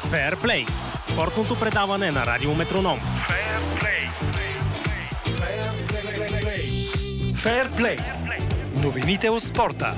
Феърплей – спортното предаване на Радио Метроном. Феърплей. Новините от спорта.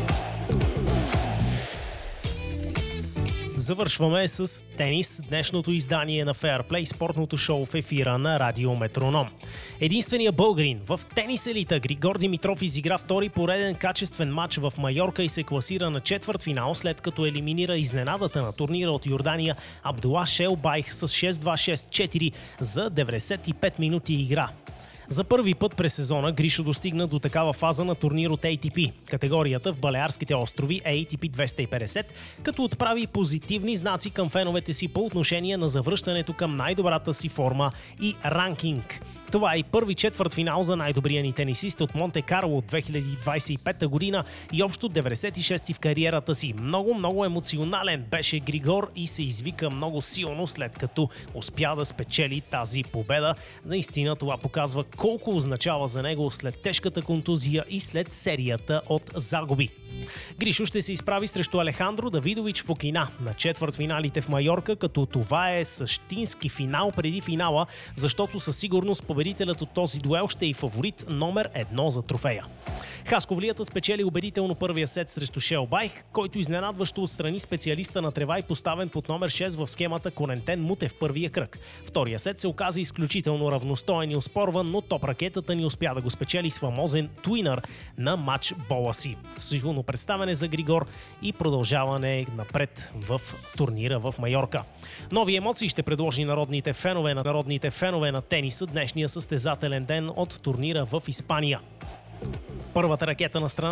Завършваме с тенис, днешното издание на Феърплей, спортното шоу в ефира на Радио Метроном. Единственият българин в тенис елита Григор Димитров изигра втори пореден качествен матч в Майорка и се класира на четвъртфинал, след като елиминира изненадата на турнира от Йордания Абдула Шелбайх с 6-2-6-4 за 95 минути игра. За първи път през сезона Гришо достигна до такава фаза на турнир от ATP, категорията в Балеарските острови ATP 250, като отправи позитивни знаци към феновете си по отношение на завръщането към най-добрата си форма и ранкинг. Това е и първи четвъртфинал за най-добрия ни тенисист от Монте Карло от 2025 година и общо 96-ти в кариерата си. Много емоционален беше Григор и се извика много силно, след като успя да спечели тази победа. Наистина това показва колко означава за него след тежката контузия и след серията от загуби. Гришо ще се изправи срещу Алехандро Давидович Фокина на четвъртфиналите в Майорка, като това е същински финал преди финала, защото със сигурност победителят от този дуел ще е и фаворит номер 1 за трофея. Хасковлията спечели убедително първия сет срещу Шелбайх, който изненадващо отстрани специалиста на Тревай, поставен под номер 6 в схемата Конентен Муте в първия кръг. Втория сет се оказа изключително равностоен и оспорван, но топ-ракетата ни успя да го спечели с фамозен твинър на матч бола си. Силно представяне за Григор и продължаване напред в турнира в Майорка. Нови емоции ще предложи народните фенове на тениса днешния състезателен ден от турнира в Испания. Първата ракета на страна